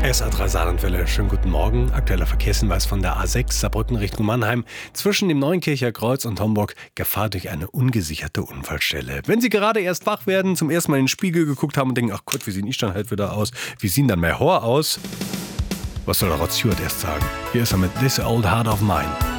SA3 Saarlandwelle, schönen guten Morgen. Aktueller Verkehrshinweis von der A6 Saarbrücken Richtung Mannheim. Zwischen dem Neunkircher Kreuz und Homburg Gefahr durch eine ungesicherte Unfallstelle. Wenn Sie gerade erst wach werden, zum ersten Mal in den Spiegel geguckt haben und denken, ach Gott, wie sieht ich dann halt wieder aus? Wie sehen dann mehr Haar aus? Was soll der Rod Stewart erst sagen? Hier ist er mit This Old Heart of Mine.